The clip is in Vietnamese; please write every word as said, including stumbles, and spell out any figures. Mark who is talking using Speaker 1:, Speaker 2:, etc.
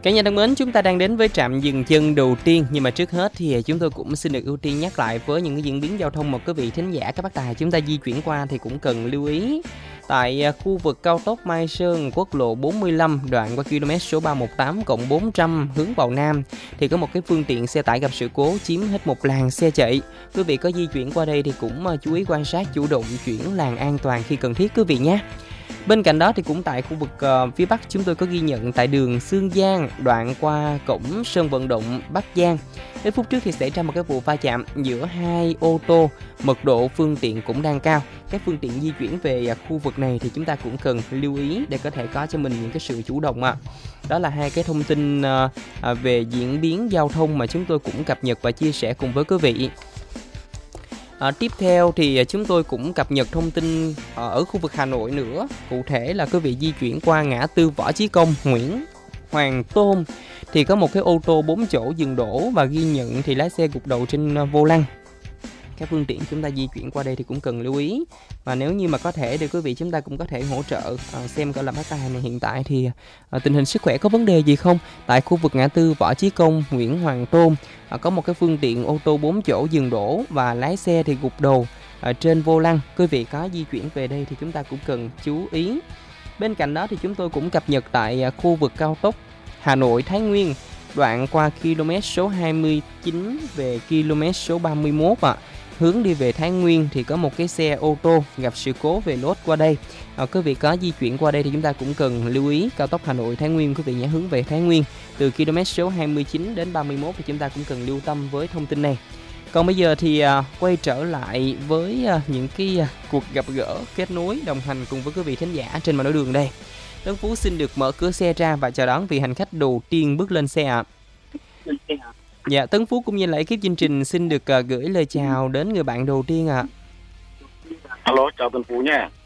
Speaker 1: Cả nhà thân mến, chúng ta đang đến với trạm dừng chân đầu tiên. Nhưng mà trước hết thì chúng tôi cũng xin được ưu tiên nhắc lại với những cái diễn biến giao thông mà quý vị thính giả, các bác tài chúng ta di chuyển qua thì cũng cần lưu ý. Tại khu vực cao tốc Mai Sơn, quốc lộ bốn mươi lăm đoạn qua km số ba một tám cộng bốn trăm hướng vào Nam thì có một cái phương tiện xe tải gặp sự cố chiếm hết một làn xe chạy. Quý vị có di chuyển qua đây thì cũng chú ý quan sát, chủ động chuyển làn an toàn khi cần thiết quý vị nhé. Bên cạnh đó thì cũng tại khu vực uh, phía Bắc chúng tôi có ghi nhận tại đường Xương Giang đoạn qua cổng sân vận động Bắc Giang. Đến phút trước thì xảy ra một cái vụ va chạm giữa hai ô tô, mật độ phương tiện cũng đang cao. Các phương tiện di chuyển về uh, khu vực này thì chúng ta cũng cần lưu ý để có thể có cho mình những cái sự chủ động ạ. À. Đó là hai cái thông tin uh, uh, về diễn biến giao thông mà chúng tôi cũng cập nhật và chia sẻ cùng với quý vị. À, tiếp theo thì chúng tôi cũng cập nhật thông tin ở khu vực Hà Nội nữa. Cụ thể là quý vị di chuyển qua ngã tư Võ Chí Công, Nguyễn Hoàng Tôn thì có một cái ô tô bốn chỗ dừng đổ và ghi nhận thì lái xe gục đầu trên vô lăng. Các phương tiện chúng ta di chuyển qua đây thì cũng cần lưu ý. Và nếu như mà có thể thì quý vị chúng ta cũng có thể hỗ trợ uh, xem coi là bác tài này hiện tại thì uh, tình hình sức khỏe có vấn đề gì không. Tại khu vực ngã tư Võ Chí Công, Nguyễn Hoàng Tôn uh, có một cái phương tiện ô tô bốn chỗ dừng đổ và lái xe thì gục đầu uh, trên vô lăng. Quý vị có di chuyển về đây thì chúng ta cũng cần chú ý. Bên cạnh đó thì chúng tôi cũng cập nhật tại uh, khu vực cao tốc Hà Nội Thái Nguyên đoạn qua km số hai mươi chín về km số ba mươi mốt ạ. À. Hướng đi về Thái Nguyên thì có một cái xe ô tô gặp sự cố về lốt qua đây. À, quý vị có di chuyển qua đây thì chúng ta cũng cần lưu ý cao tốc Hà Nội Thái Nguyên, quý vị nhé, hướng về Thái Nguyên từ km số hai mươi chín đến ba mươi mốt thì chúng ta cũng cần lưu tâm với thông tin này. Còn bây giờ thì à, quay trở lại với à, những cái à, cuộc gặp gỡ, kết nối, đồng hành cùng với quý vị thính giả trên mặt đường đây. Tấn Phú xin được mở cửa xe ra và chào đón vị hành khách đầu tiên bước lên xe ạ. À. Dạ, Tấn Phú cũng như là ekip chương trình xin được uh, gửi lời chào đến người bạn đầu tiên ạ. À.
Speaker 2: Alo, chào Tấn Phú nha.